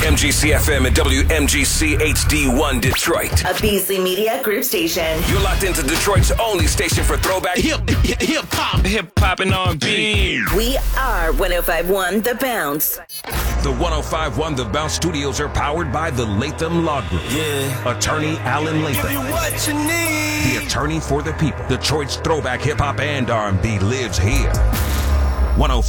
WMGC FM and WMGC HD1 Detroit. A Beasley Media Group station. You're locked into Detroit's only station for throwback hip-hop and R&B. We are 105.1 The Bounce. The 105.1 The Bounce studios are powered by the Latham Law Group. Yeah. Attorney Alan Latham. What you need. The attorney for the people. Detroit's throwback hip-hop and R&B lives here. 105.